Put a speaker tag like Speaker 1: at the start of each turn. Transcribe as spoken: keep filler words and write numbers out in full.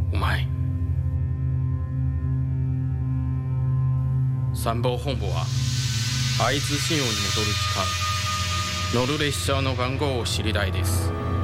Speaker 1: うまい。参謀本部は会津新王に戻る期間、乗る列車の番号を知りたいです。